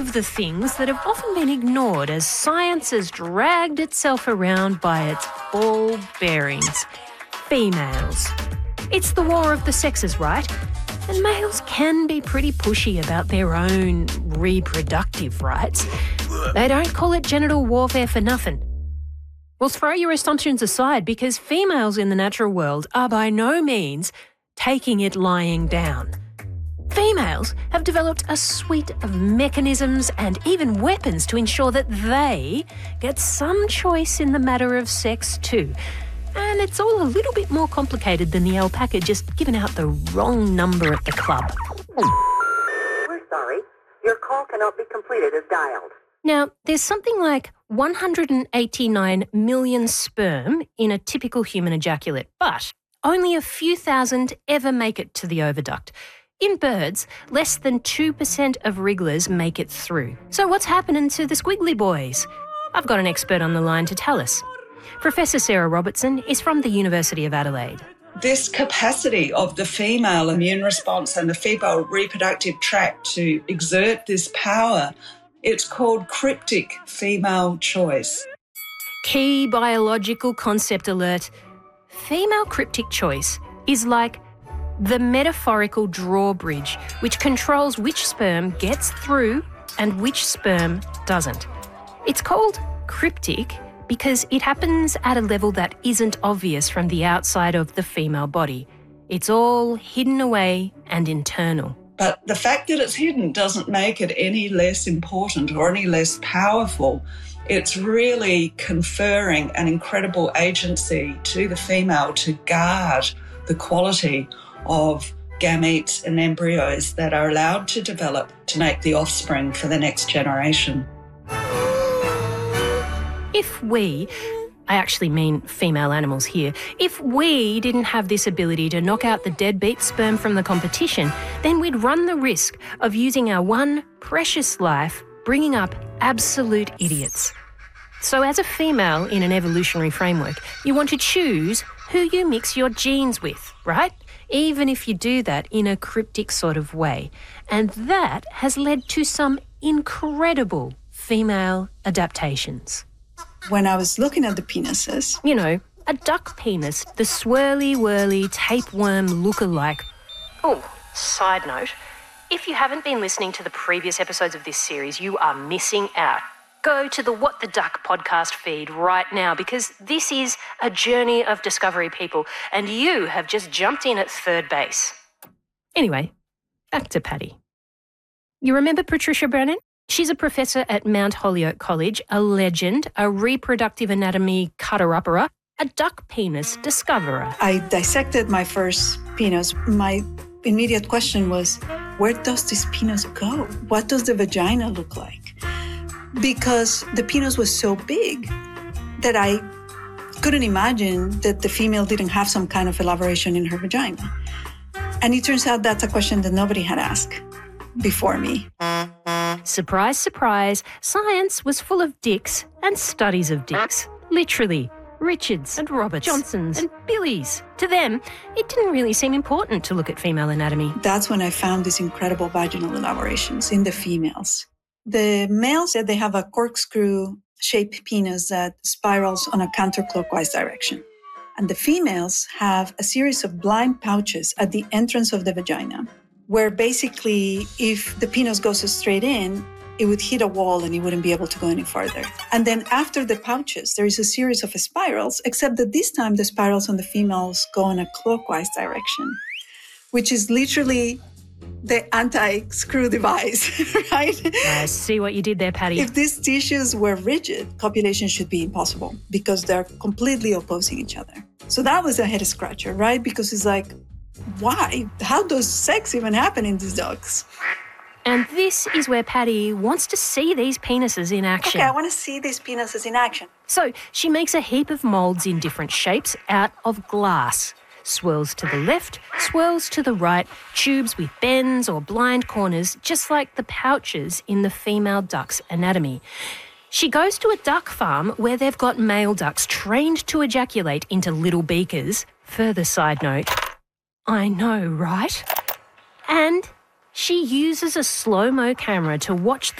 of the things that have often been ignored as science has dragged itself around by its ball bearings. Females. It's the war of the sexes, right? And males can be pretty pushy about their own reproductive rights. They don't call it genital warfare for nothing. Well, throw your assumptions aside because females in the natural world are by no means taking it lying down. Females have developed a suite of mechanisms and even weapons to ensure that they get some choice in the matter of sex too. And it's all a little bit more complicated than the alpaca just giving out the wrong number at the club. We're sorry. Your call cannot be completed as dialed. Now, there's something like 189 million sperm in a typical human ejaculate, but only a few thousand ever make it to the oviduct. In birds, less than 2% of wrigglers make it through. So what's happening to the squiggly boys? I've got an expert on the line to tell us. Professor Sarah Robertson is from the University of Adelaide. This capacity of the female immune response and the female reproductive tract to exert this power, it's called cryptic female choice. Key biological concept alert. Female cryptic choice is like the metaphorical drawbridge which controls which sperm gets through and which sperm doesn't. It's called cryptic because it happens at a level that isn't obvious from the outside of the female body. It's all hidden away and internal. But the fact that it's hidden doesn't make it any less important or any less powerful. It's really conferring an incredible agency to the female to guard the quality of gametes and embryos that are allowed to develop to make the offspring for the next generation. If we, I actually mean female animals here, if we didn't have this ability to knock out the deadbeat sperm from the competition, then we'd run the risk of using our one precious life bringing up absolute idiots. So as a female in an evolutionary framework, you want to choose who you mix your genes with, right? Even if you do that in a cryptic sort of way. And that has led to some incredible female adaptations. When I was looking at the penises... You know, a duck penis, the swirly-whirly tapeworm look-alike. Oh, side note, if you haven't been listening to the previous episodes of this series, you are missing out. Go to the What the Duck podcast feed right now because this is a journey of discovery, people, and you have just jumped in at third base. Anyway, back to Paddy. You remember Patricia Brennan? She's a professor at Mount Holyoke College, a legend, a reproductive anatomy cutter-upperer, a duck penis discoverer. I dissected my first penis. My immediate question was, where does this penis go? What does the vagina look like? Because the penis was so big that I couldn't imagine that the female didn't have some kind of elaboration in her vagina. And it turns out that's a question that nobody had asked before me. Surprise, surprise, science was full of dicks and studies of dicks. Literally, Richards and Roberts, Johnsons and Billies. To them, it didn't really seem important to look at female anatomy. That's when I found these incredible vaginal elaborations in the females. The males said they have a corkscrew-shaped penis that spirals on a counterclockwise direction. And the females have a series of blind pouches at the entrance of the vagina, where basically if the penis goes straight in, it would hit a wall and it wouldn't be able to go any farther. And then after the pouches, there is a series of spirals, except that this time the spirals on the females go in a clockwise direction, which is literally the anti-screw device, right? I see what you did there, Paddy. If these tissues were rigid, copulation should be impossible because they're completely opposing each other. So that was a head scratcher, right? Because it's like, why? How does sex even happen in these dogs? And this is where Paddy wants to see these penises in action. Okay, I want to see these penises in action. So she makes a heap of moulds in different shapes out of glass. Swirls to the left, swirls to the right, tubes with bends or blind corners, just like the pouches in the female duck's anatomy. She goes to a duck farm where they've got male ducks trained to ejaculate into little beakers. Further side note, I know, right? And she uses a slow-mo camera to watch